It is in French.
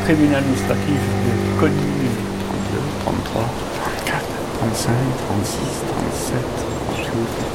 tribunal administratif de Coligny. 32, 33, 34, 35, 36, 37, 38.